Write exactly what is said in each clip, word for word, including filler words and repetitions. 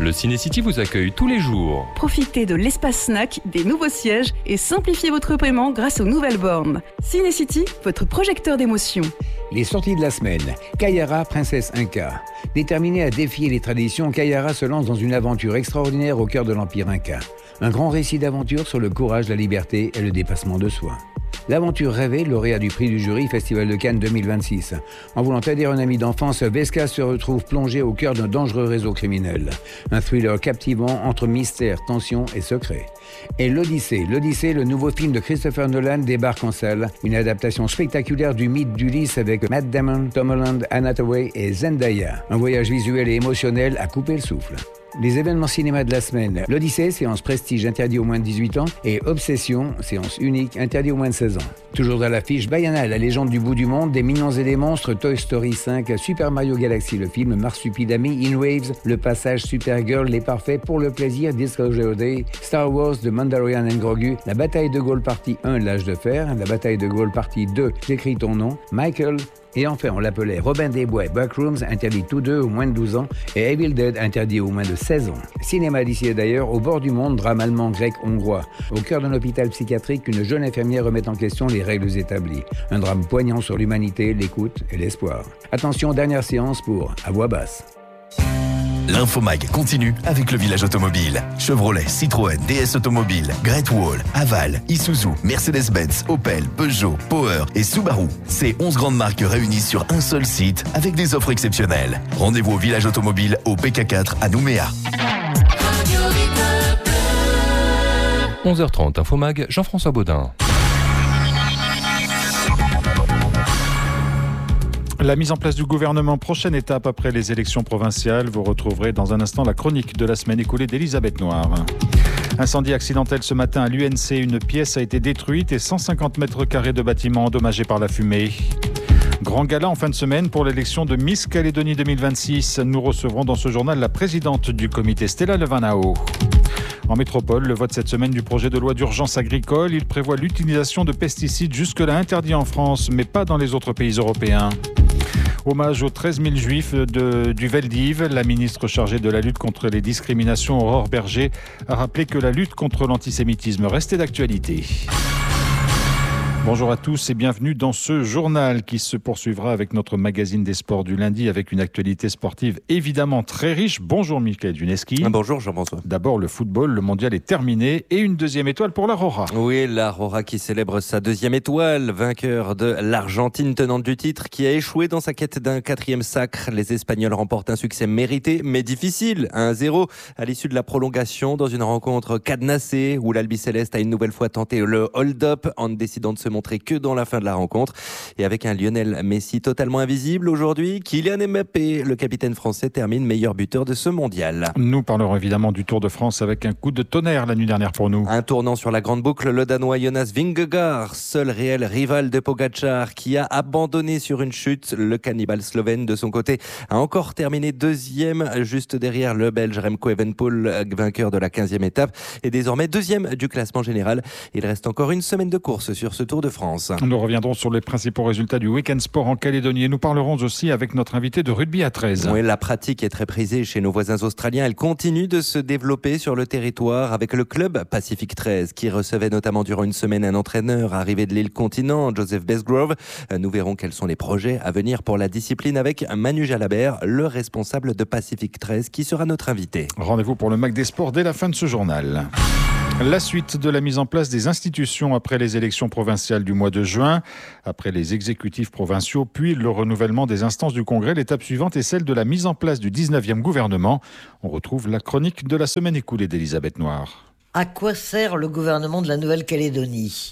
Le Ciné-City vous accueille tous les jours. Profitez de l'espace snack, des nouveaux sièges et simplifiez votre paiement grâce aux nouvelles bornes. Ciné-City, votre projecteur d'émotions. Les sorties de la semaine. Kayara, princesse Inca. Déterminée à défier les traditions, Kayara se lance dans une aventure extraordinaire au cœur de l'Empire Inca. Un grand récit d'aventure sur le courage, la liberté et le dépassement de soi. L'aventure rêvée, lauréat du prix du jury Festival de Cannes deux mille vingt-six. En voulant aider un ami d'enfance, Vesca se retrouve plongé au cœur d'un dangereux réseau criminel. Un thriller captivant entre mystère, tension et secret. Et l'Odyssée, l'Odyssée, le nouveau film de Christopher Nolan débarque en salle. Une adaptation spectaculaire du mythe d'Ulysse avec Matt Damon, Tom Holland, Anne Hathaway et Zendaya. Un voyage visuel et émotionnel à couper le souffle. Les événements cinéma de la semaine. L'Odyssée, séance prestige interdit aux moins de dix-huit ans. Et Obsession, séance unique interdit aux moins de seize ans. Toujours à l'affiche, Bayana, la légende du bout du monde, des Mignons et des monstres, Toy Story cinq, Super Mario Galaxy, le film, Marsupilami, In Waves, Le Passage, Supergirl, Les Parfaits, Pour le plaisir, Disclosure Day, Star Wars, The Mandalorian and Grogu, La bataille de Gaulle partie un, L'âge de fer, La bataille de Gaulle partie deux, J'écris ton nom, Michael, et enfin on l'appelait Robin des Bois et Backrooms, interdits tous deux aux moins de douze ans, et Evil Dead, interdit aux moins de seize ans. Cinéma d'ici et d'ailleurs, au bord du monde, drame allemand, grec, hongrois. Au cœur d'un hôpital psychiatrique, une jeune infirmière remet en question les règles établies. Un drame poignant sur l'humanité, l'écoute et l'espoir. Attention, dernière séance pour À voix basse. L'Infomag continue avec le village automobile. Chevrolet, Citroën, D S Automobile, Great Wall, Haval, Isuzu, Mercedes-Benz, Opel, Peugeot, Power et Subaru. Ces onze grandes marques réunies sur un seul site avec des offres exceptionnelles. Rendez-vous au village automobile au P K quatre à Nouméa. onze heures trente, Infomag, Jean-François Baudin. La mise en place du gouvernement, prochaine étape après les élections provinciales. Vous retrouverez dans un instant la chronique de la semaine écoulée d'Elisabeth Noir. Incendie accidentel ce matin à l'U N C. Une pièce a été détruite et cent cinquante mètres carrés de bâtiments endommagés par la fumée. Grand gala en fin de semaine pour l'élection de Miss Calédonie deux mille vingt-six. Nous recevrons dans ce journal la présidente du comité, Stella Levanao. En métropole, le vote cette semaine du projet de loi d'urgence agricole. Il prévoit l'utilisation de pesticides jusque-là interdits en France, mais pas dans les autres pays européens. Hommage aux treize mille juifs de, du Veldiv. La ministre chargée de la lutte contre les discriminations, Aurore Berger, a rappelé que la lutte contre l'antisémitisme restait d'actualité. Bonjour à tous et bienvenue dans ce journal qui se poursuivra avec notre magazine des sports du lundi avec une actualité sportive évidemment très riche. Bonjour Mickaël Duneski. Bonjour Jean-François. D'abord le football, le mondial est terminé et une deuxième étoile pour l'Aurora. Oui, l'Aurora qui célèbre sa deuxième étoile, vainqueur de l'Argentine tenante du titre qui a échoué dans sa quête d'un quatrième sacre. Les Espagnols remportent un succès mérité mais difficile, un à zéro à l'issue de la prolongation dans une rencontre cadenassée où l'Albiceleste a une nouvelle fois tenté le hold-up en décidant de se montrer que dans la fin de la rencontre. Et avec un Lionel Messi totalement invisible aujourd'hui, Kylian Mbappé, le capitaine français, termine meilleur buteur de ce mondial. Nous parlerons évidemment du Tour de France avec un coup de tonnerre la nuit dernière pour nous. Un tournant sur la grande boucle, le Danois Jonas Vingegaard, seul réel rival de Pogacar, qui a abandonné sur une chute. Le cannibale slovène, de son côté, a encore terminé deuxième, juste derrière le Belge Remco Evenepoel, vainqueur de la quinzième étape, et désormais deuxième du classement général. Il reste encore une semaine de course sur ce Tour de France. Nous reviendrons sur les principaux résultats du week-end sport en Calédonie et nous parlerons aussi avec notre invité de rugby à treize. Oui, la pratique est très prisée chez nos voisins australiens. Elle continue de se développer sur le territoire avec le club Pacific treize qui recevait notamment durant une semaine un entraîneur arrivé de l'île continent, Joseph Besgrove. Nous verrons quels sont les projets à venir pour la discipline avec Manu Jalabert, le responsable de Pacific treize qui sera notre invité. Rendez-vous pour le Mac des Sports dès la fin de ce journal. La suite de la mise en place des institutions après les élections provinciales du mois de juin, après les exécutifs provinciaux, puis le renouvellement des instances du Congrès. L'étape suivante est celle de la mise en place du dix-neuvième gouvernement. On retrouve la chronique de la semaine écoulée d'Elisabeth Noir. À quoi sert le gouvernement de la Nouvelle-Calédonie ?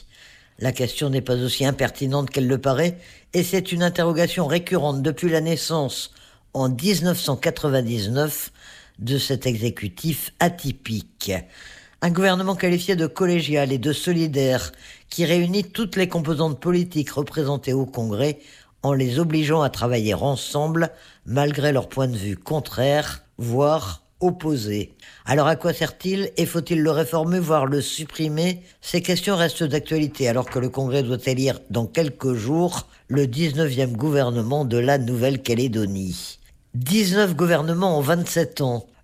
La question n'est pas aussi impertinente qu'elle le paraît, et c'est une interrogation récurrente depuis la naissance, en dix-neuf cent quatre-vingt-dix-neuf, de cet exécutif atypique. Un gouvernement qualifié de collégial et de solidaire qui réunit toutes les composantes politiques représentées au Congrès en les obligeant à travailler ensemble malgré leurs points de vue contraires, voire opposés. Alors à quoi sert-il et faut-il le réformer, voire le supprimer ? Ces questions restent d'actualité alors que le Congrès doit élire dans quelques jours le dix-neuvième gouvernement de la Nouvelle-Calédonie. dix-neuf gouvernements en vingt-sept ans.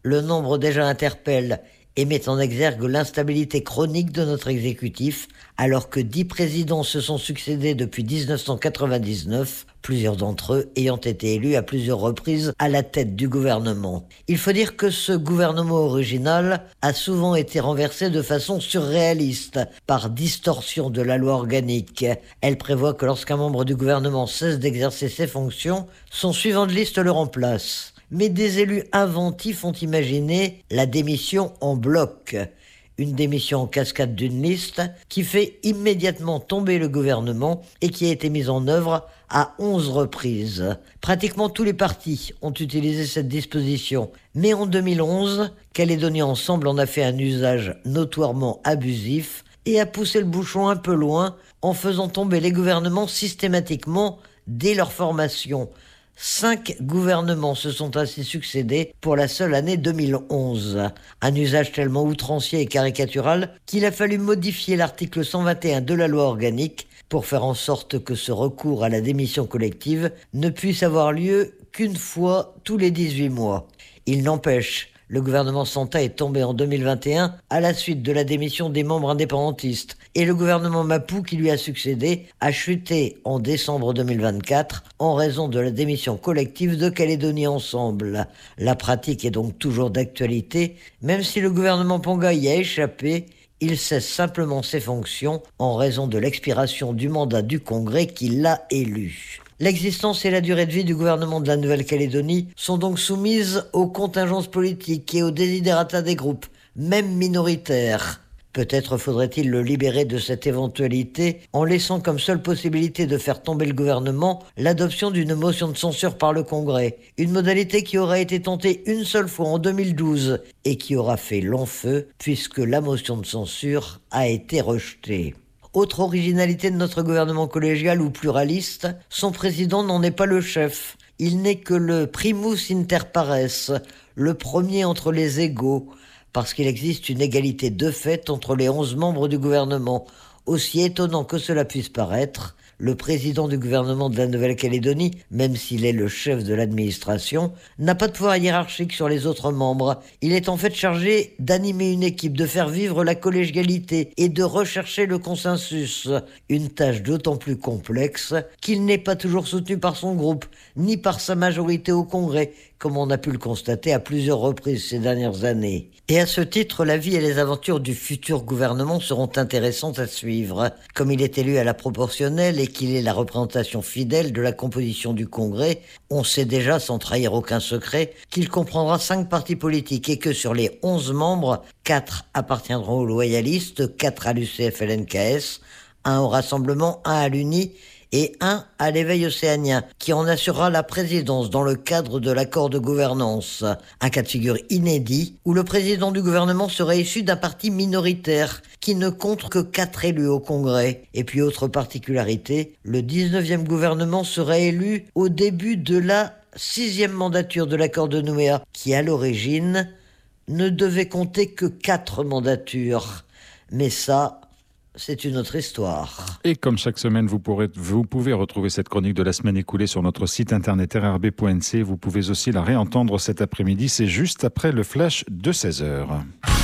Le nombre déjà interpelle et met en exergue l'instabilité chronique de notre exécutif, alors que dix présidents se sont succédés depuis dix-neuf cent quatre-vingt-dix-neuf, plusieurs d'entre eux ayant été élus à plusieurs reprises à la tête du gouvernement. Il faut dire que ce gouvernement original a souvent été renversé de façon surréaliste par distorsion de la loi organique. Elle prévoit que lorsqu'un membre du gouvernement cesse d'exercer ses fonctions, son suivant de liste le remplace. Mais des élus inventifs ont imaginé la démission en bloc. Une démission en cascade d'une liste qui fait immédiatement tomber le gouvernement et qui a été mise en œuvre à onze reprises. Pratiquement tous les partis ont utilisé cette disposition. Mais en deux mille onze, Calédonie Ensemble en a fait un usage notoirement abusif et a poussé le bouchon un peu loin en faisant tomber les gouvernements systématiquement dès leur formation. Cinq gouvernements se sont ainsi succédés pour la seule année deux mille onze. Un usage tellement outrancier et caricatural qu'il a fallu modifier l'article cent vingt et un de la loi organique pour faire en sorte que ce recours à la démission collective ne puisse avoir lieu qu'une fois tous les dix-huit mois. Il n'empêche, le gouvernement Santa est tombé en deux mille vingt et un à la suite de la démission des membres indépendantistes et le gouvernement Mapou qui lui a succédé a chuté en décembre deux mille vingt-quatre en raison de la démission collective de Calédonie Ensemble. La pratique est donc toujours d'actualité, même si le gouvernement Ponga y a échappé. Il cesse simplement ses fonctions en raison de l'expiration du mandat du Congrès qui l'a élu. L'existence et la durée de vie du gouvernement de la Nouvelle-Calédonie sont donc soumises aux contingences politiques et aux desiderata des groupes, même minoritaires. Peut-être faudrait-il le libérer de cette éventualité en laissant comme seule possibilité de faire tomber le gouvernement l'adoption d'une motion de censure par le Congrès, une modalité qui aura été tentée une seule fois en deux mille douze et qui aura fait long feu puisque la motion de censure a été rejetée. Autre originalité de notre gouvernement collégial ou pluraliste, son président n'en est pas le chef. Il n'est que le primus inter pares, le premier entre les égaux, parce qu'il existe une égalité de fait entre les onze membres du gouvernement. Aussi étonnant que cela puisse paraître, le président du gouvernement de la Nouvelle-Calédonie, même s'il est le chef de l'administration, n'a pas de pouvoir hiérarchique sur les autres membres. Il est en fait chargé d'animer une équipe, de faire vivre la collégialité et de rechercher le consensus. Une tâche d'autant plus complexe qu'il n'est pas toujours soutenu par son groupe, ni par sa majorité au Congrès, comme on a pu le constater à plusieurs reprises ces dernières années. Et à ce titre, la vie et les aventures du futur gouvernement seront intéressantes à suivre. Comme il est élu à la proportionnelle et qu'il est la représentation fidèle de la composition du Congrès, on sait déjà, sans trahir aucun secret, qu'il comprendra cinq partis politiques et que sur les onze membres, quatre appartiendront aux loyalistes, quatre à l'U C F L N K S, un au Rassemblement, un à l'U N I et un à l'Éveil océanien, qui en assurera la présidence dans le cadre de l'accord de gouvernance. Un cas de figure inédit, où le président du gouvernement serait issu d'un parti minoritaire, qui ne compte que quatre élus au Congrès. Et puis autre particularité, le dix-neuvième gouvernement serait élu au début de la sixième mandature de l'accord de Nouméa, qui à l'origine ne devait compter que quatre mandatures. Mais ça, c'est une autre histoire. Et comme chaque semaine, vous, pourrez, vous pouvez retrouver cette chronique de la semaine écoulée sur notre site internet r r b point n c. Vous pouvez aussi la réentendre cet après-midi. C'est juste après le flash de seize heures.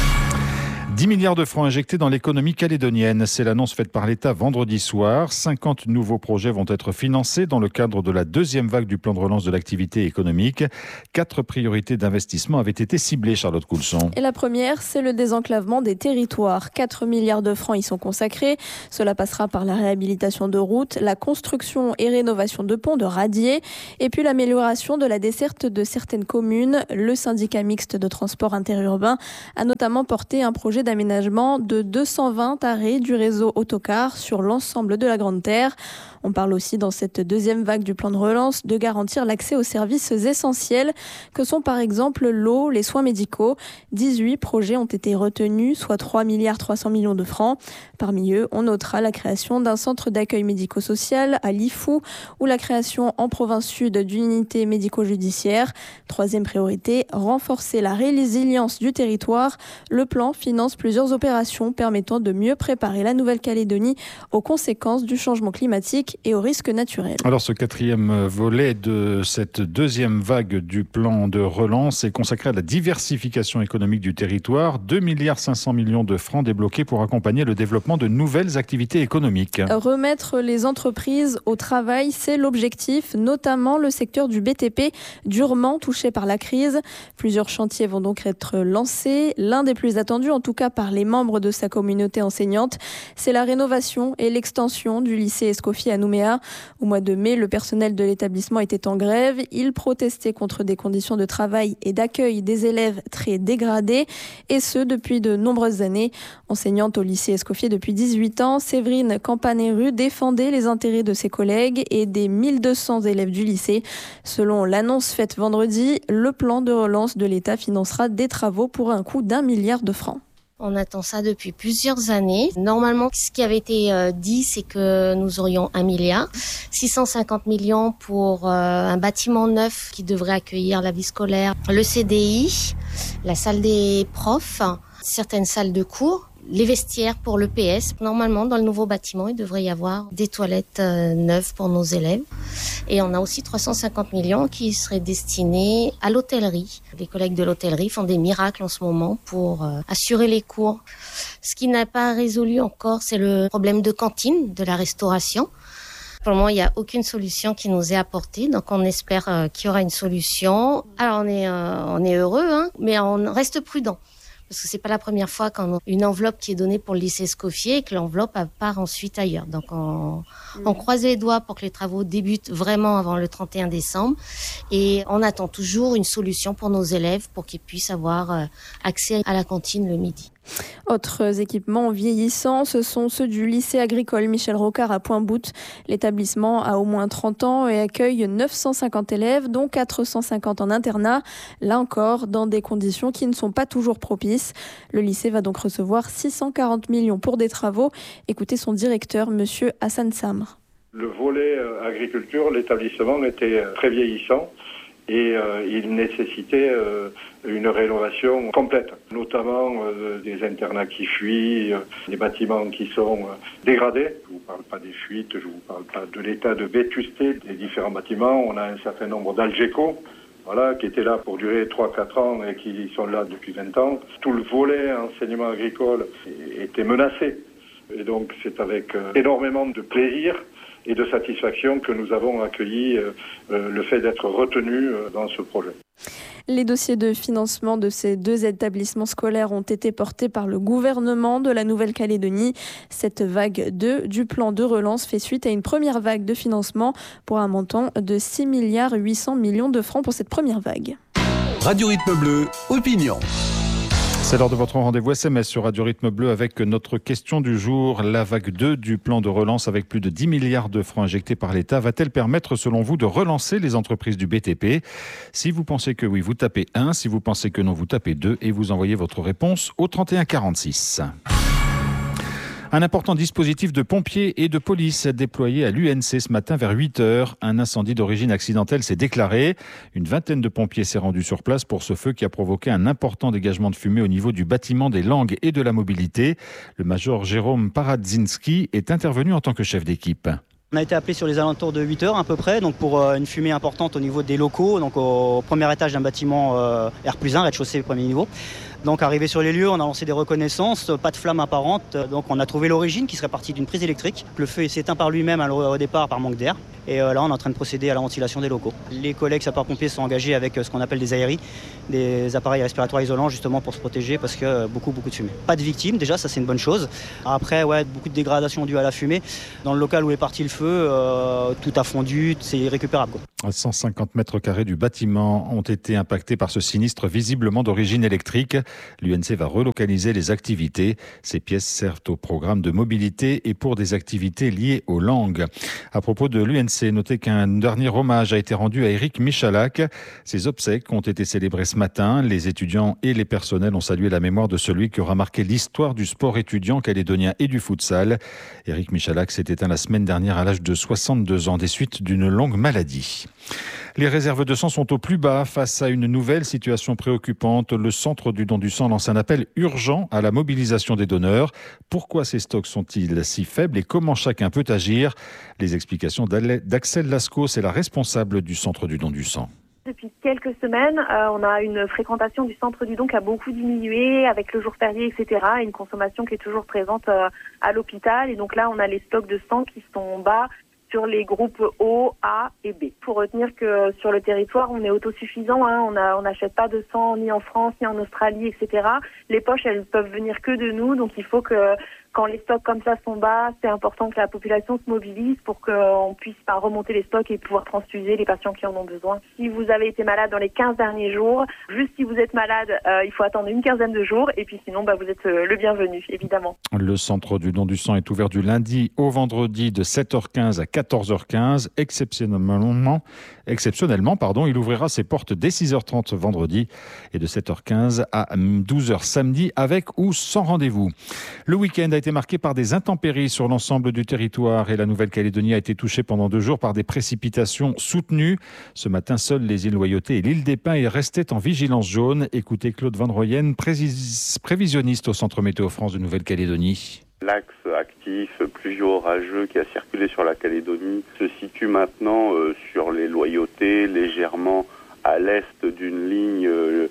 dix milliards de francs injectés dans l'économie calédonienne. C'est l'annonce faite par l'État vendredi soir. cinquante nouveaux projets vont être financés dans le cadre de la deuxième vague du plan de relance de l'activité économique. Quatre priorités d'investissement avaient été ciblées, Charlotte Coulson. Et la première, c'est le désenclavement des territoires. quatre milliards de francs y sont consacrés. Cela passera par la réhabilitation de routes, la construction et rénovation de ponts, de radiers, et puis l'amélioration de la desserte de certaines communes. Le syndicat mixte de transport interurbain a notamment porté un projet d'aménagement de deux cent vingt arrêts du réseau autocar sur l'ensemble de la Grande Terre. On parle aussi dans cette deuxième vague du plan de relance de garantir l'accès aux services essentiels que sont par exemple l'eau, les soins médicaux. dix-huit projets ont été retenus, soit trois milliards trois cents millions de francs. Parmi eux, on notera la création d'un centre d'accueil médico-social à Lifou ou la création en province sud d'une unité médico-judiciaire. Troisième priorité, renforcer la résilience du territoire. Le plan finance lance plusieurs opérations permettant de mieux préparer la Nouvelle-Calédonie aux conséquences du changement climatique et aux risques naturels. Alors ce quatrième volet de cette deuxième vague du plan de relance est consacré à la diversification économique du territoire. deux milliards cinq cents millions de francs débloqués pour accompagner le développement de nouvelles activités économiques. Remettre les entreprises au travail, c'est l'objectif, notamment le secteur du B T P, durement touché par la crise. Plusieurs chantiers vont donc être lancés. L'un des plus attendus, en tout cas par les membres de sa communauté enseignante, c'est la rénovation et l'extension du lycée Escoffier à Nouméa. Au mois de mai, le personnel de l'établissement était en grève. Il protestait contre des conditions de travail et d'accueil des élèves très dégradées, et ce depuis de nombreuses années. Enseignante au lycée Escoffier depuis dix-huit ans, Séverine Campaneru défendait les intérêts de ses collègues et des mille deux cents élèves du lycée. Selon l'annonce faite vendredi, le plan de relance de l'État financera des travaux pour un coût d'un milliard de francs. On attend ça depuis plusieurs années. Normalement, ce qui avait été euh, dit, c'est que nous aurions un milliard, six cent cinquante millions pour euh, un bâtiment neuf qui devrait accueillir la vie scolaire, le C D I, la salle des profs, certaines salles de cours, les vestiaires pour l'E P S. Normalement, dans le nouveau bâtiment, il devrait y avoir des toilettes euh, neuves pour nos élèves. Et on a aussi trois cent cinquante millions qui seraient destinés à l'hôtellerie. Les collègues de l'hôtellerie font des miracles en ce moment pour euh, assurer les cours. Ce qui n'a pas résolu encore, c'est le problème de cantine, de la restauration. Pour le moment, il n'y a aucune solution qui nous est apportée, donc on espère euh, qu'il y aura une solution. Alors on est, euh, on est heureux, hein, mais on reste prudent. Parce que c'est pas la première fois qu'on a une enveloppe qui est donnée pour le lycée Escoffier et que l'enveloppe part ensuite ailleurs. Donc on, on croise les doigts pour que les travaux débutent vraiment avant le trente et un décembre. Et on attend toujours une solution pour nos élèves pour qu'ils puissent avoir accès à la cantine le midi. Autres équipements vieillissants, ce sont ceux du lycée agricole Michel Rocard à Pointe-Boute. L'établissement a au moins trente ans et accueille neuf cent cinquante élèves, dont quatre cent cinquante en internat. Là encore, dans des conditions qui ne sont pas toujours propices. Le lycée va donc recevoir six cent quarante millions pour des travaux. Écoutez son directeur, monsieur Hassan Samr. Le volet euh, agriculture, l'établissement était euh, très vieillissant. Et euh, il nécessitait euh, une rénovation complète, notamment euh, des internats qui fuient, euh, des bâtiments qui sont euh, dégradés. Je ne vous parle pas des fuites, je ne vous parle pas de l'état de vétusté des différents bâtiments. On a un certain nombre d'Algeco, voilà, qui étaient là pour durer trois à quatre ans et qui sont là depuis vingt ans. Tout le volet enseignement agricole était menacé. Et donc c'est avec euh, énormément de plaisir et de satisfaction que nous avons accueilli euh, euh, le fait d'être retenus euh, dans ce projet. Les dossiers de financement de ces deux établissements scolaires ont été portés par le gouvernement de la Nouvelle-Calédonie. Cette vague deux du plan de relance fait suite à une première vague de financement pour un montant de six milliards huit cents millions de francs pour cette première vague. Radio Rythme Bleu, opinion. C'est l'heure de votre rendez-vous S M S sur Radio Rythme Bleu avec notre question du jour. La vague deux du plan de relance avec plus de dix milliards de francs injectés par l'État va-t-elle permettre selon vous de relancer les entreprises du B T P ? Si vous pensez que oui, vous tapez un. Si vous pensez que non, vous tapez deux et vous envoyez votre réponse au trente et un quarante-six. Un important dispositif de pompiers et de police déployé à l'U N C ce matin vers huit heures. Un incendie d'origine accidentelle s'est déclaré. Une vingtaine de pompiers s'est rendu sur place pour ce feu qui a provoqué un important dégagement de fumée au niveau du bâtiment des langues et de la mobilité. Le major Jérôme Paradzinski est intervenu en tant que chef d'équipe. On a été appelé sur les alentours de huit heures à peu près, donc pour une fumée importante au niveau des locaux, donc au premier étage d'un bâtiment R plus un, rez-de-chaussée, premier niveau. Donc arrivé sur les lieux, on a lancé des reconnaissances, pas de flamme apparente, donc on a trouvé l'origine qui serait partie d'une prise électrique. Le feu s'est éteint par lui-même au départ par manque d'air, et là on est en train de procéder à la ventilation des locaux. Les collègues sapeurs-pompiers sont engagés avec ce qu'on appelle des aéries, des appareils respiratoires isolants justement pour se protéger parce que beaucoup beaucoup de fumée. Pas de victimes déjà, ça c'est une bonne chose. Après ouais, beaucoup de dégradation due à la fumée. Dans le local où est parti le feu, euh, tout a fondu, c'est irrécupérable, quoi. cent cinquante mètres carrés du bâtiment ont été impactés par ce sinistre visiblement d'origine électrique. L'U N C va relocaliser les activités. Ces pièces servent au programme de mobilité et pour des activités liées aux langues. À propos de l'U N C, notez qu'un dernier hommage a été rendu à Éric Michalak. Ses obsèques ont été célébrées ce matin. Les étudiants et les personnels ont salué la mémoire de celui qui aura marqué l'histoire du sport étudiant calédonien et du futsal. Éric Michalak s'est éteint la semaine dernière à l'âge de soixante-deux ans des suites d'une longue maladie. Les réserves de sang sont au plus bas face à une nouvelle situation préoccupante. Le Centre du don du sang lance un appel urgent à la mobilisation des donneurs. Pourquoi ces stocks sont-ils si faibles et comment chacun peut agir? Les explications d'Axel Lascaux, c'est la responsable du Centre du don du sang. Depuis quelques semaines, euh, on a une fréquentation du centre du don qui a beaucoup diminué avec le jour férié, et cetera. Et une consommation qui est toujours présente euh, à l'hôpital. Et donc là, on a les stocks de sang qui sont bas sur les groupes O, A et B. Faut retenir que sur le territoire, on est autosuffisant. Hein. On a, on n'achète pas de sang ni en France ni en Australie, et cetera. Les poches, elles peuvent venir que de nous. Donc il faut que quand les stocks comme ça sont bas, c'est important que la population se mobilise pour qu'on puisse pas remonter les stocks et pouvoir transfuser les patients qui en ont besoin. Si vous avez été malade dans les quinze derniers jours, juste si vous êtes malade, euh, il faut attendre une quinzaine de jours et puis sinon, bah, vous êtes euh, le bienvenu, évidemment. Le centre du don du sang est ouvert du lundi au vendredi de sept heures quinze à quatorze heures quinze. Exceptionnellement, exceptionnellement pardon, il ouvrira ses portes dès six heures trente vendredi et de sept heures quinze à douze heures samedi avec ou sans rendez-vous. Le week-end a été marqué par des intempéries sur l'ensemble du territoire et la Nouvelle-Calédonie a été touchée pendant deux jours par des précipitations soutenues. Ce matin, seules les îles Loyauté et l'île des Pins restaient en vigilance jaune. Écoutez Claude Van Royen, prévisionniste au Centre Météo France de Nouvelle-Calédonie. L'axe actif pluvio-orageux qui a circulé sur la Calédonie se situe maintenant euh, sur les Loyautés, légèrement à l'est d'une ligne euh,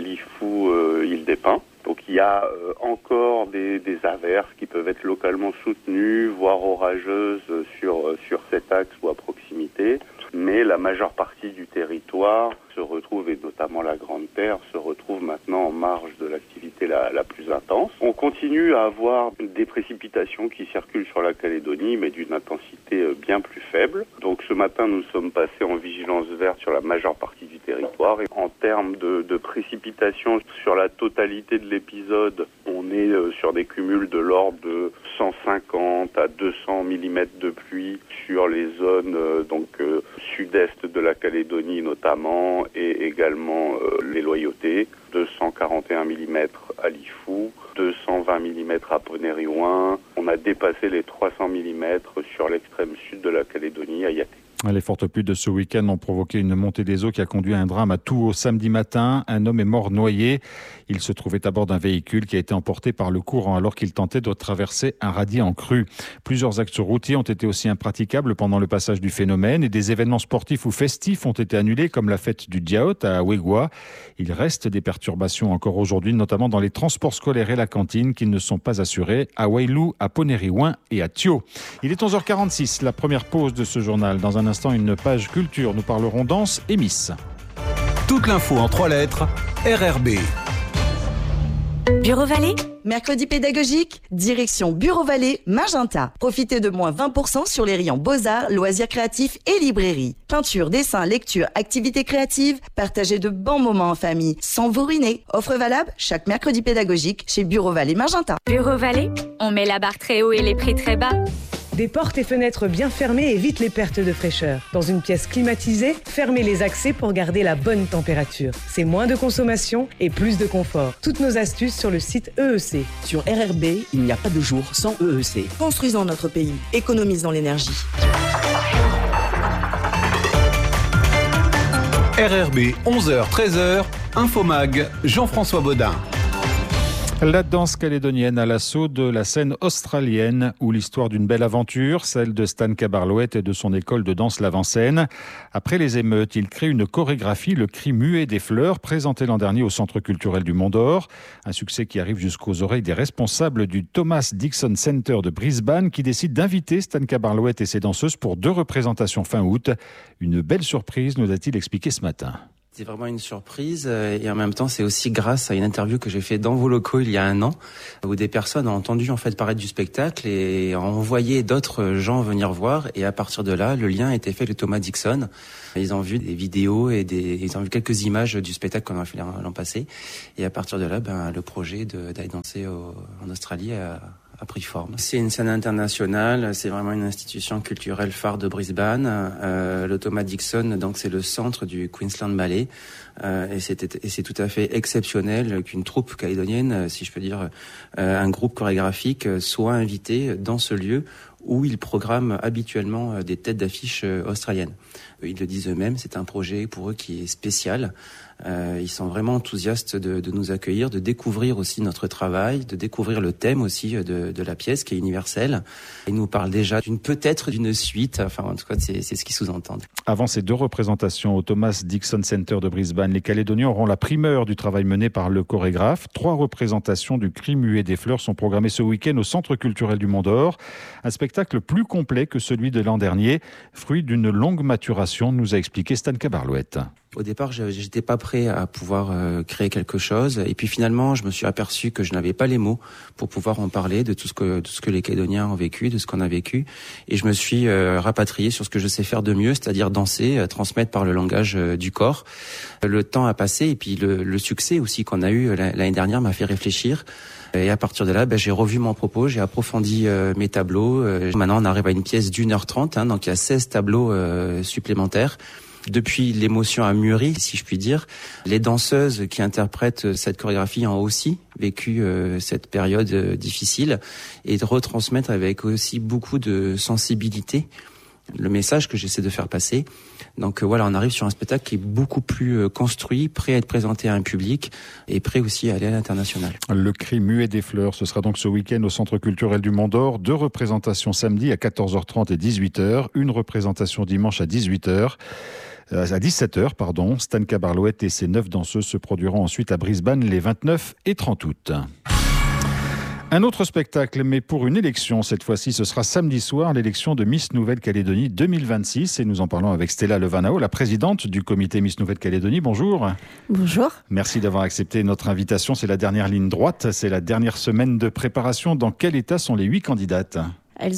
Lifou-Île des Pins. Donc il y a euh, encore des, des averses qui peuvent être localement soutenues, voire orageuses sur, sur cet axe ou à proximité. Mais la majeure partie du territoire se retrouve, et notamment la Grande Terre, se retrouve maintenant en marge de l'activité la, la plus intense. On continue à avoir des précipitations qui circulent sur la Calédonie, mais d'une intensité bien plus faible. Donc ce matin, nous sommes passés en vigilance verte sur la majeure partie du territoire. Et en termes de, de précipitations sur la totalité de l'épisode, on est sur des cumuls de l'ordre de cent cinquante à deux cents millimètres de pluie sur les zones euh, donc euh, sud-est de la Calédonie notamment, et également euh, les Loyautés, deux cent quarante et un millimètres à Lifou, deux cent vingt millimètres à Ponériouin. On a dépassé les trois cents millimètres sur l'extrême sud de la Calédonie, à Yaté. Les fortes pluies de ce week-end ont provoqué une montée des eaux qui a conduit à un drame à Touo samedi matin. Un homme est mort noyé. Il se trouvait à bord d'un véhicule qui a été emporté par le courant alors qu'il tentait de traverser un radier en crue. Plusieurs axes routiers ont été aussi impraticables pendant le passage du phénomène et des événements sportifs ou festifs ont été annulés comme la fête du Diaot à Wegwa. Il reste des perturbations encore aujourd'hui, notamment dans les transports scolaires et la cantine qui ne sont pas assurés à Wailou, à Ponériouin et à Thio. Il est onze heures quarante-six, la première pause de ce journal. Dans un instant, une page culture. Nous parlerons danse et Miss. Toute l'info en trois lettres, R R B. Bureau Vallée, mercredi pédagogique, direction Bureau Vallée, Magenta. Profitez de moins vingt pour cent sur les rayons Beaux-Arts, loisirs créatifs et librairie. Peinture, dessin, lecture, activités créatives, partagez de bons moments en famille, sans vous ruiner. Offre valable chaque mercredi pédagogique chez Bureau Vallée, Magenta. Bureau Vallée, on met la barre très haut et les prix très bas. Des portes et fenêtres bien fermées évitent les pertes de fraîcheur. Dans une pièce climatisée, fermez les accès pour garder la bonne température. C'est moins de consommation et plus de confort. Toutes nos astuces sur le site E E C. Sur R R B, il n'y a pas de jour sans E E C. Construisons notre pays, économisons l'énergie. R R B, onze heures treize heures, Infomag, Jean-François Baudin. La danse calédonienne à l'assaut de la scène australienne, où l'histoire d'une belle aventure, celle de Stan Cabarlouette et de son école de danse L'Avant-Scène. Après les émeutes, il crée une chorégraphie, le cri muet des fleurs, présentée l'an dernier au Centre culturel du Mont d'Or. Un succès qui arrive jusqu'aux oreilles des responsables du Thomas Dixon Center de Brisbane, qui décide d'inviter Stan Cabarlouette et ses danseuses pour deux représentations fin août. Une belle surprise, nous a-t-il expliqué ce matin. C'est vraiment une surprise et en même temps c'est aussi grâce à une interview que j'ai fait dans vos locaux il y a un an où des personnes ont entendu en fait parler du spectacle et ont envoyé d'autres gens venir voir et à partir de là le lien a été fait avec Thomas Dixon. Ils ont vu des vidéos et des, ils ont vu quelques images du spectacle qu'on a fait l'an passé et à partir de là ben le projet de, d'aller danser au, en Australie a, a pris forme. C'est une scène internationale, c'est vraiment une institution culturelle phare de Brisbane. Euh, le Thomas Dixon, donc c'est le centre du Queensland Ballet, euh, et, c'est, et c'est tout à fait exceptionnel qu'une troupe calédonienne, si je peux dire, euh, un groupe chorégraphique, soit invité dans ce lieu où ils programment habituellement des têtes d'affiche australiennes. Ils le disent eux-mêmes, c'est un projet pour eux qui est spécial. Euh, ils sont vraiment enthousiastes de, de nous accueillir, de découvrir aussi notre travail, de découvrir le thème aussi de, de la pièce qui est universel. Ils nous parlent déjà d'une peut-être d'une suite, enfin en tout cas c'est, c'est ce qu'ils sous-entendent. Avant ces deux représentations au Thomas Dixon Center de Brisbane, les Calédoniens auront la primeur du travail mené par le chorégraphe. Trois représentations du Cri muet des fleurs sont programmées ce week-end au Centre culturel du Mont d'Or. Un spectacle plus complet que celui de l'an dernier, fruit d'une longue maturation, nous a expliqué Stan Cabarlouette. Au départ, je n'étais pas prêt à pouvoir euh, créer quelque chose. Et puis finalement, je me suis aperçu que je n'avais pas les mots pour pouvoir en parler de tout ce que, tout ce que les Calédoniens ont vécu, de ce qu'on a vécu. Et je me suis euh, rapatrié sur ce que je sais faire de mieux, c'est-à-dire danser, euh, transmettre par le langage euh, du corps. Le temps a passé et puis le, le succès aussi qu'on a eu l'année dernière m'a fait réfléchir. Et à partir de là, ben, j'ai revu mon propos, j'ai approfondi euh, mes tableaux. Euh, maintenant, on arrive à une pièce d'une heure trente, hein, donc il y a seize tableaux euh, supplémentaires. Depuis, l'émotion a mûri, si je puis dire. Les danseuses qui interprètent cette chorégraphie ont aussi vécu euh, cette période euh, difficile et de retransmettre avec aussi beaucoup de sensibilité le message que j'essaie de faire passer. Donc euh, voilà, on arrive sur un spectacle qui est beaucoup plus euh, construit, prêt à être présenté à un public et prêt aussi à aller à l'international. Le Cri muet des fleurs, ce sera donc ce week-end au Centre culturel du Mont d'Or. Deux représentations samedi à quatorze heures trente et dix-huit heures, une représentation dimanche à dix-huit heures. À dix-sept heures, pardon, Stan Cabarlouette et ses neuf danseuses se produiront ensuite à Brisbane les vingt-neuf et trente août. Un autre spectacle, mais pour une élection. Cette fois-ci, ce sera samedi soir, l'élection de Miss Nouvelle-Calédonie deux mille vingt-six. Et nous en parlons avec Stella Levanao, la présidente du comité Miss Nouvelle-Calédonie. Bonjour. Bonjour. Merci d'avoir accepté notre invitation. C'est la dernière ligne droite, c'est la dernière semaine de préparation. Dans quel état sont les huit candidates ? Elles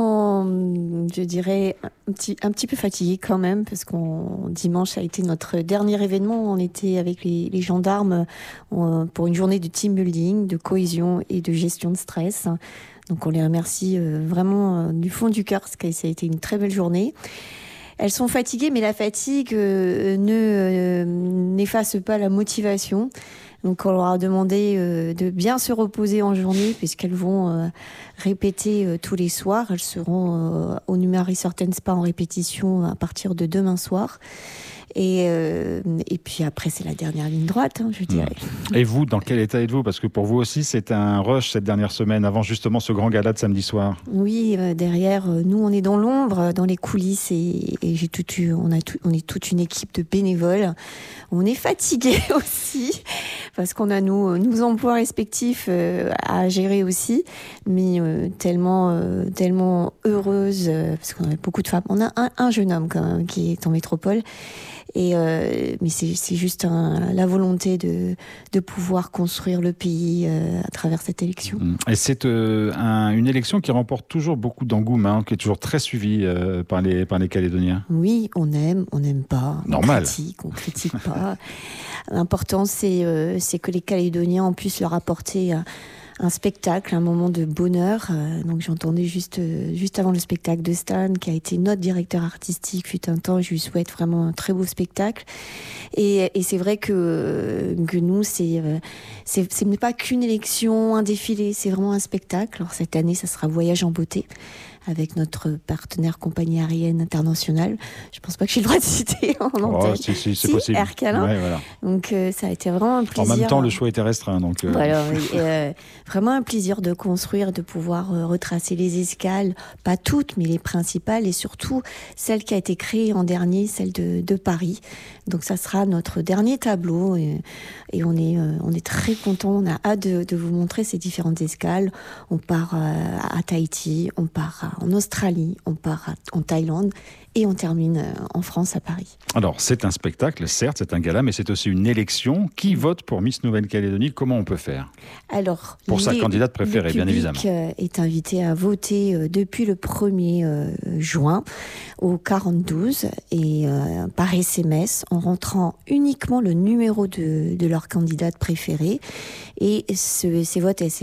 sont, je dirais, un petit, un petit peu fatiguées quand même, parce qu'on dimanche a été notre dernier événement. On était avec les, les gendarmes on, pour une journée de team building, de cohésion et de gestion de stress. Donc on les remercie vraiment du fond du cœur, parce que ça a été une très belle journée. Elles sont fatiguées, mais la fatigue euh, ne euh, n'efface pas la motivation. Donc on leur a demandé euh, de bien se reposer en journée, puisqu'elles vont euh, répéter euh, tous les soirs. Elles seront euh, au Numari Certain Spa en répétition à partir de demain soir. Et, euh, et puis après, c'est la dernière ligne droite, hein, je dirais. Et vous, dans quel état êtes-vous ? Parce que pour vous aussi, c'est un rush cette dernière semaine, avant justement ce grand gala de samedi soir. Oui, euh, derrière, euh, nous, on est dans l'ombre, dans les coulisses, et, et j'ai toute, on, a tout, on est toute une équipe de bénévoles. On est fatigués aussi, parce qu'on a nos, nos emplois respectifs euh, à gérer aussi, mais euh, tellement, euh, tellement heureuse, euh, parce qu'on a beaucoup de femmes. On a un, un jeune homme quand même qui est en métropole. Et euh, mais c'est, c'est juste un, la volonté de, de pouvoir construire le pays euh, à travers cette élection. Et c'est euh, un, une élection qui remporte toujours beaucoup d'engouement, qui est toujours très suivie euh, par, les, par les Calédoniens. Oui, on aime, on n'aime pas. Normal. On critique, on critique pas. L'important, c'est, euh, c'est que les Calédoniens puissent leur apporter un, un spectacle, un moment de bonheur. Euh, donc j'entendais juste, euh, juste avant le spectacle de Stan, qui a été notre directeur artistique, fut un temps, je lui souhaite vraiment un très beau spectacle. Et, et c'est vrai que, que nous, c'est, euh, c'est, c'est pas qu'une élection, un défilé, c'est vraiment un spectacle. Alors cette année, ça sera Voyage en beauté, avec notre partenaire compagnie aérienne internationale. Je pense pas que j'ai le droit de citer en antenne. Oh, si, si, c'est si, possible. Air Calin. Ouais, voilà. Donc euh, ça a été vraiment un plaisir. En même temps, le choix était restreint. Donc, euh... voilà, euh, vraiment un plaisir de construire, de pouvoir euh, retracer les escales, pas toutes, mais les principales, et surtout celle qui a été créée en dernier, celle de, de Paris. Donc ça sera notre dernier tableau, et, et on est, euh, on est très contents. On a hâte de, de vous montrer ces différentes escales. On part euh, à Tahiti, on part à en Australie, on part en Thaïlande et on termine en France, à Paris. Alors, c'est un spectacle, certes, c'est un gala, mais c'est aussi une élection. Qui vote pour Miss Nouvelle-Calédonie ? Comment on peut faire ? Alors, pour sa les, candidate préférée, bien évidemment. Le public est invité à voter depuis le premier juin au quarante-douze et euh, par S M S, en rentrant uniquement le numéro de, de leur candidate préférée. Et ce, ces votes S